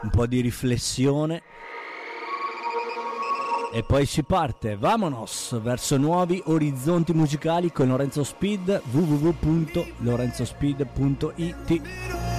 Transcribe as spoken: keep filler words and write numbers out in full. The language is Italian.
un po' di riflessione e poi si parte, vamonos, verso nuovi orizzonti musicali con Lorenzo Speed, w w w punto lorenzo speed punto i t.